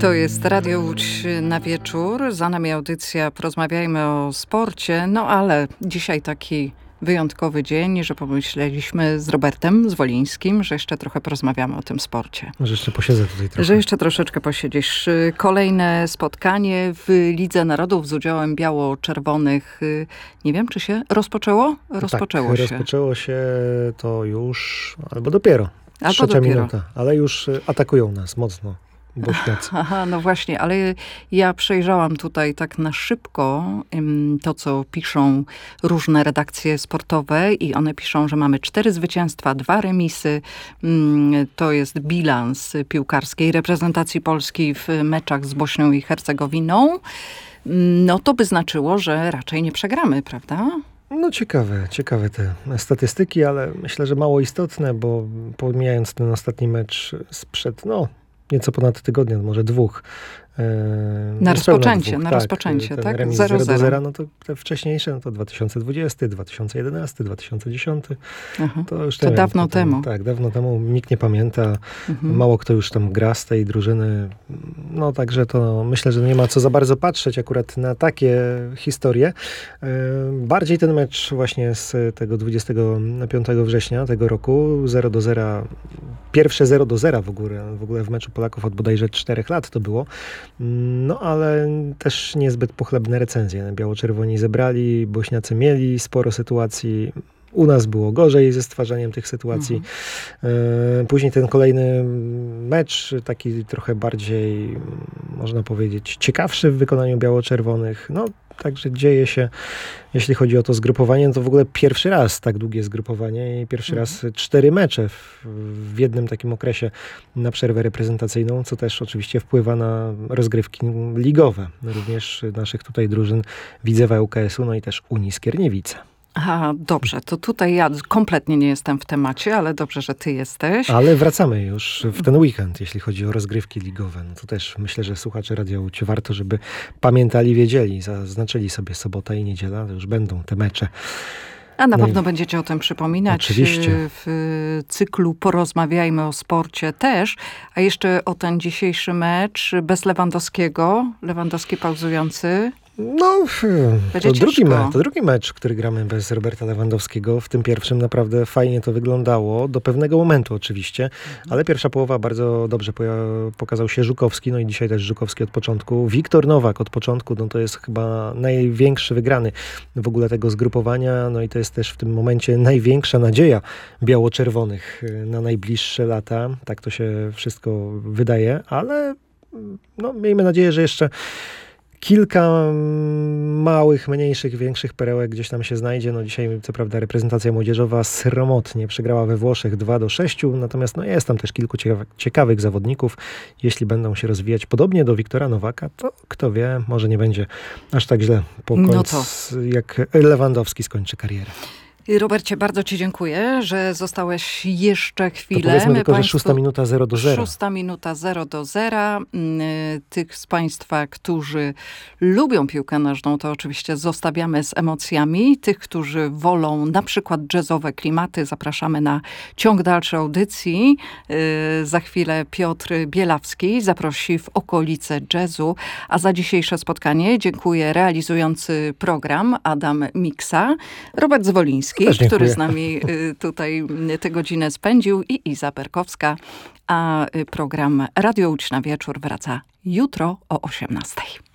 To jest Radio Łódź na wieczór. Za nami audycja Porozmawiajmy o sporcie. No ale dzisiaj taki wyjątkowy dzień, że pomyśleliśmy z Robertem Zwolińskim, że jeszcze trochę porozmawiamy o tym sporcie. Że jeszcze posiedzę tutaj trochę. Że jeszcze troszeczkę posiedzisz. Kolejne spotkanie w Lidze Narodów z udziałem biało-czerwonych. Nie wiem, czy się rozpoczęło? Rozpoczęło się. Rozpoczęło się to już, albo dopiero. Albo dopiero. Minuta, ale już atakują nas mocno. Bośniacy. Aha, no właśnie, ale ja przejrzałam tutaj tak na szybko to, co piszą różne redakcje sportowe i one piszą, że mamy 4 zwycięstwa, 2 remisy. To jest bilans piłkarskiej reprezentacji Polski w meczach z Bośnią i Hercegowiną. No to by znaczyło, że raczej nie przegramy, prawda? No ciekawe te statystyki, ale myślę, że mało istotne, bo pomijając ten ostatni mecz sprzed, nieco ponad tygodnia, może 2. Na rozpoczęcie, tak? Remis 0-0, no to te wcześniejsze, no to 2020, 2011, 2010. Aha, to już dawno temu. Tak, dawno temu. Nikt nie pamięta. Mało kto już tam gra z tej drużyny. No także to myślę, że nie ma co za bardzo patrzeć akurat na takie historie. Bardziej ten mecz właśnie z tego 25 września tego roku, 0-0, pierwsze 0-0 w ogóle w meczu Polaków od bodajże 4 lat to było. No ale też niezbyt pochlebne recenzje. Biało-czerwoni zebrali, Bośniacy mieli sporo sytuacji. U nas było gorzej ze stwarzaniem tych sytuacji. Później ten kolejny mecz, taki trochę bardziej, można powiedzieć, ciekawszy w wykonaniu biało-czerwonych. No, także dzieje się, jeśli chodzi o to zgrupowanie, no to w ogóle pierwszy raz tak długie zgrupowanie i pierwszy raz 4 mecze w jednym takim okresie na przerwę reprezentacyjną, co też oczywiście wpływa na rozgrywki ligowe. Również naszych tutaj drużyn Widzewa ŁKS-u, no i też Unii Skierniewice. Aha, dobrze, to tutaj ja kompletnie nie jestem w temacie, ale dobrze, że ty jesteś. Ale wracamy już w ten weekend, jeśli chodzi o rozgrywki ligowe. No to też myślę, że słuchacze Radia Łódź warto, żeby pamiętali, wiedzieli, zaznaczyli sobie sobota i niedziela, to już będą te mecze. A na pewno będziecie o tym przypominać. Oczywiście. W cyklu Porozmawiajmy o sporcie też. A jeszcze o ten dzisiejszy mecz bez Lewandowskiego. Lewandowski pauzujący. No, to drugi mecz, który gramy bez Roberta Lewandowskiego. W tym pierwszym naprawdę fajnie to wyglądało. Do pewnego momentu oczywiście. Ale pierwsza połowa bardzo dobrze pokazał się Żukowski. No i dzisiaj też Żukowski od początku. Wiktor Nowak od początku. No to jest chyba największy wygrany w ogóle tego zgrupowania. No i to jest też w tym momencie największa nadzieja biało-czerwonych na najbliższe lata. Tak to się wszystko wydaje. Ale miejmy nadzieję, że jeszcze kilka małych, mniejszych, większych perełek gdzieś tam się znajdzie. No dzisiaj, co prawda, reprezentacja młodzieżowa sromotnie przegrała we Włoszech 2-6, natomiast jest tam też kilku ciekawych zawodników. Jeśli będą się rozwijać podobnie do Wiktora Nowaka, to kto wie, może nie będzie aż tak źle po końcu, jak Lewandowski skończy karierę. Robercie, bardzo ci dziękuję, że zostałeś jeszcze chwilę. To powiedzmy tylko, że 6 minuta 0-0. 6 minuta 0-0. Tych z państwa, którzy lubią piłkę nożną, to oczywiście zostawiamy z emocjami. Tych, którzy wolą na przykład jazzowe klimaty, zapraszamy na ciąg dalszy audycji. Za chwilę Piotr Bielawski zaprosi w okolice jazzu. A za dzisiejsze spotkanie dziękuję realizujący program Adam Miksa, Robert Zwoliński, który z nami tutaj tę godzinę spędził, i Iza Berkowska, a program Radio Łódź na wieczór wraca jutro o 18:00.